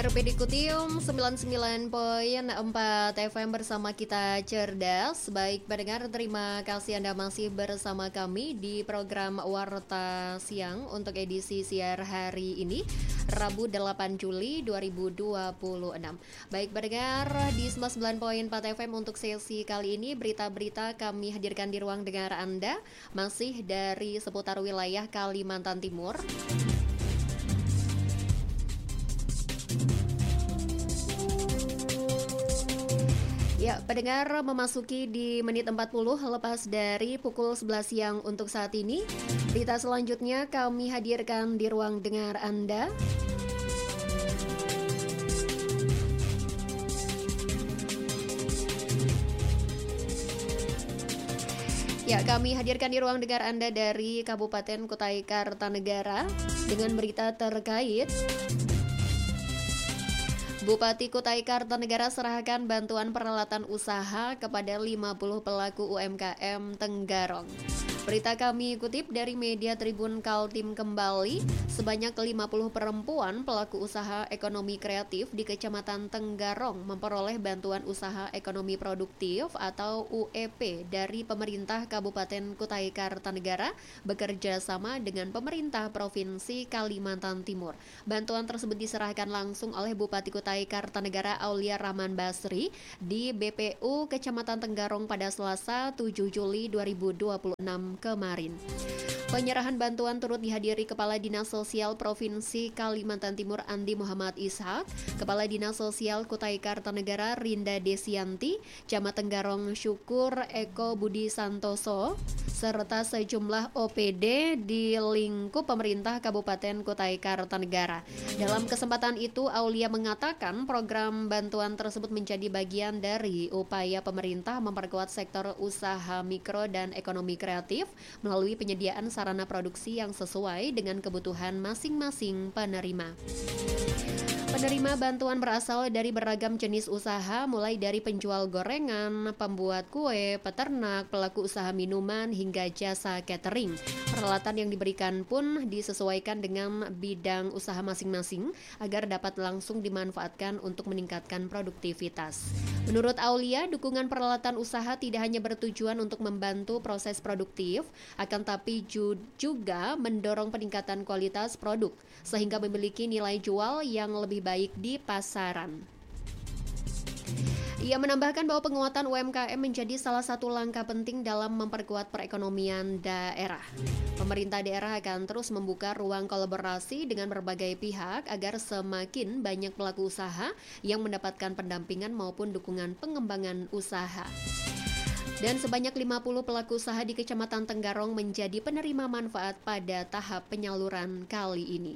RPD Kutium 99,4 FM bersama kita cerdas. Baik pendengar, terima kasih Anda masih bersama kami di program Warta Siang untuk edisi siar hari ini, Rabu 8 Juli 2026. Baik pendengar, di 99,4 FM untuk sesi kali ini berita-berita kami hadirkan di ruang dengar Anda masih dari seputar wilayah Kalimantan Timur. Ya, pendengar, memasuki di menit 40 lepas dari pukul 11 siang untuk saat ini. Berita selanjutnya kami hadirkan di ruang dengar Anda. Ya, kami hadirkan di ruang dengar Anda dari Kabupaten Kutai Kartanegara dengan berita terkait Bupati Kutai Kartanegara serahkan bantuan peralatan usaha kepada 50 pelaku UMKM Tenggarong. Berita kami kutip dari media Tribun Kaltim Kembali, sebanyak 50 perempuan pelaku usaha ekonomi kreatif di Kecamatan Tenggarong memperoleh bantuan usaha ekonomi produktif atau UEP dari pemerintah Kabupaten Kutai Kartanegara bekerja sama dengan pemerintah Provinsi Kalimantan Timur. Bantuan tersebut diserahkan langsung oleh Bupati Kutai Kartanegara Aulia Rahman Basri di BPU Kecamatan Tenggarong pada Selasa 7 Juli 2026 kemarin. Penyerahan bantuan turut dihadiri Kepala Dinas Sosial Provinsi Kalimantan Timur Andi Muhammad Ishak, Kepala Dinas Sosial Kutai Kartanegara Rinda Desianti, Camat Tenggarong Syukur Eko Budi Santoso, serta sejumlah OPD di lingkup pemerintah Kabupaten Kutai Kartanegara. Dalam kesempatan itu, Aulia mengatakan program bantuan tersebut menjadi bagian dari upaya pemerintah memperkuat sektor usaha mikro dan ekonomi kreatif melalui penyediaan sarana produksi yang sesuai dengan kebutuhan masing-masing penerima. Penerima bantuan berasal dari beragam jenis usaha, mulai dari penjual gorengan, pembuat kue, peternak, pelaku usaha minuman, hingga jasa catering. Peralatan yang diberikan pun disesuaikan dengan bidang usaha masing-masing agar dapat langsung dimanfaatkan untuk meningkatkan produktivitas. Menurut Aulia, dukungan peralatan usaha tidak hanya bertujuan untuk membantu proses produktif, akan tapi juga mendorong peningkatan kualitas produk, sehingga memiliki nilai jual yang lebih baik di pasaran. Ia menambahkan bahwa penguatan UMKM menjadi salah satu langkah penting dalam memperkuat perekonomian daerah. Pemerintah daerah akan terus membuka ruang kolaborasi dengan berbagai pihak agar semakin banyak pelaku usaha yang mendapatkan pendampingan maupun dukungan pengembangan usaha. Dan sebanyak 50 pelaku usaha di Kecamatan Tenggarong menjadi penerima manfaat pada tahap penyaluran kali ini.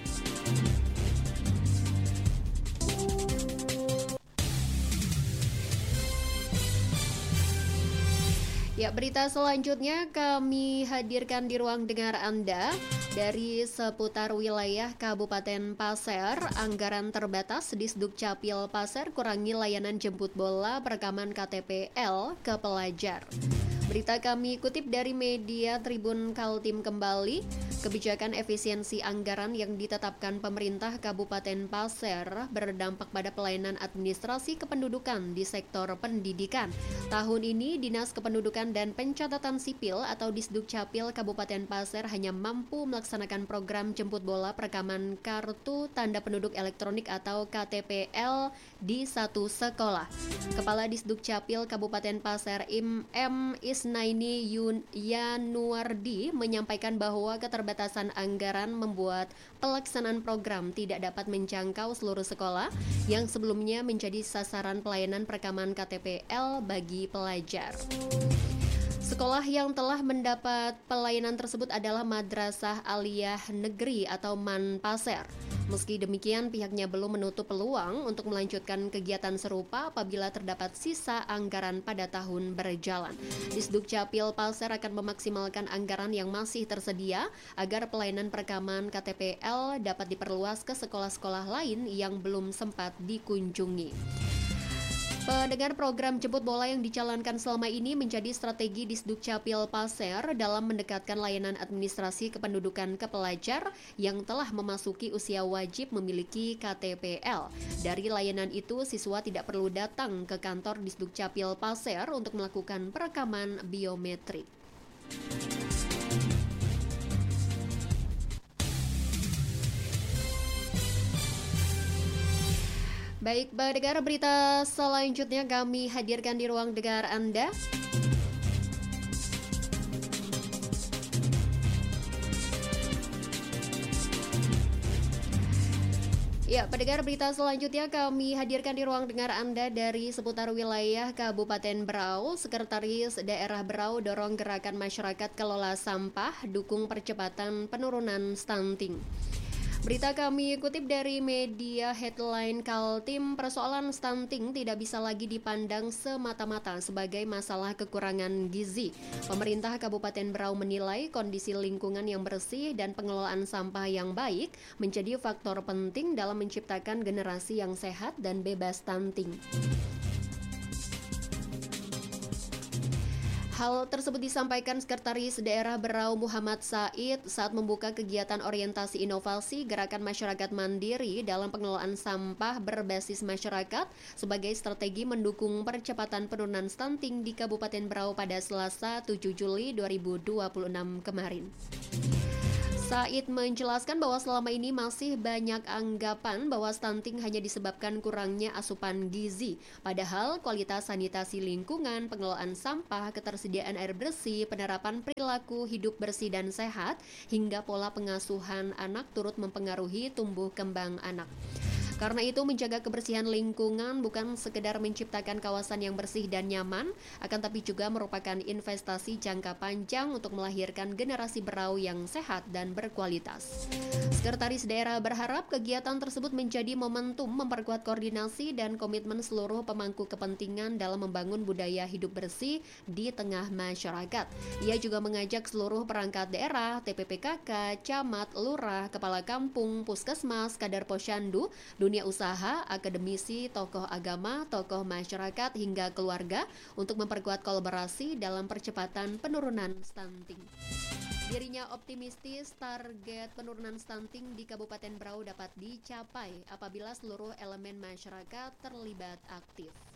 Ya, berita selanjutnya kami hadirkan di ruang dengar Anda dari seputar wilayah Kabupaten Pasir. Anggaran terbatas Disduk Capil Pasir kurangi layanan jemput bola perekaman KTP-L ke pelajar. Berita kami kutip dari media Tribun Kaltim Kembali, kebijakan efisiensi anggaran yang ditetapkan pemerintah Kabupaten Pasir berdampak pada pelayanan administrasi kependudukan di sektor pendidikan. Tahun ini, Dinas Kependudukan dan Pencatatan Sipil atau Disduk Capil Kabupaten Pasir hanya mampu melaksanakan program jemput bola perekaman kartu tanda penduduk elektronik atau KTP-L di satu sekolah. Kepala Disduk Capil Kabupaten Pasir M. Isnaini Yanuardi menyampaikan bahwa keterbatasan anggaran membuat pelaksanaan program tidak dapat menjangkau seluruh sekolah yang sebelumnya menjadi sasaran pelayanan perekaman KTP-L bagi pelajar. Sekolah yang telah mendapat pelayanan tersebut adalah Madrasah Aliyah Negeri atau MAN Pasir. Meski demikian, pihaknya belum menutup peluang untuk melanjutkan kegiatan serupa apabila terdapat sisa anggaran pada tahun berjalan. Disduk Capil Pasir akan memaksimalkan anggaran yang masih tersedia agar pelayanan perekaman KTP-L dapat diperluas ke sekolah-sekolah lain yang belum sempat dikunjungi. Pendengar, program jemput bola yang dijalankan selama ini menjadi strategi Disdukcapil Pasir dalam mendekatkan layanan administrasi kependudukan ke pelajar yang telah memasuki usia wajib memiliki KTPL. Dari layanan itu, siswa tidak perlu datang ke kantor Disdukcapil Pasir untuk melakukan perekaman biometrik. Baik, pendengar, berita selanjutnya kami hadirkan di ruang dengar Anda. Ya, pendengar, berita selanjutnya kami hadirkan di ruang dengar Anda dari seputar wilayah Kabupaten Berau. Sekretaris Daerah Berau dorong gerakan masyarakat kelola sampah, dukung percepatan penurunan stunting. Berita kami kutip dari media headline Kaltim, persoalan stunting tidak bisa lagi dipandang semata-mata sebagai masalah kekurangan gizi. Pemerintah Kabupaten Berau menilai kondisi lingkungan yang bersih dan pengelolaan sampah yang baik menjadi faktor penting dalam menciptakan generasi yang sehat dan bebas stunting. Hal tersebut disampaikan Sekretaris Daerah Berau Muhammad Said saat membuka kegiatan orientasi inovasi gerakan masyarakat mandiri dalam pengelolaan sampah berbasis masyarakat sebagai strategi mendukung percepatan penurunan stunting di Kabupaten Berau pada Selasa 7 Juli 2026 kemarin. Said menjelaskan bahwa selama ini masih banyak anggapan bahwa stunting hanya disebabkan kurangnya asupan gizi. Padahal kualitas sanitasi lingkungan, pengelolaan sampah, ketersediaan air bersih, penerapan perilaku hidup bersih dan sehat, hingga pola pengasuhan anak turut mempengaruhi tumbuh kembang anak. Karena itu, menjaga kebersihan lingkungan bukan sekedar menciptakan kawasan yang bersih dan nyaman, akan tapi juga merupakan investasi jangka panjang untuk melahirkan generasi Berau yang sehat dan berkualitas. Sekretaris Daerah berharap kegiatan tersebut menjadi momentum memperkuat koordinasi dan komitmen seluruh pemangku kepentingan dalam membangun budaya hidup bersih di tengah masyarakat. Ia juga mengajak seluruh perangkat daerah, TPPKK, camat, lurah, kepala kampung, puskesmas, kadar posyandu, dunia usaha, akademisi, tokoh agama, tokoh masyarakat, hingga keluarga untuk memperkuat kolaborasi dalam percepatan penurunan stunting. Dirinya optimistis target penurunan stunting di Kabupaten Berau dapat dicapai apabila seluruh elemen masyarakat terlibat aktif.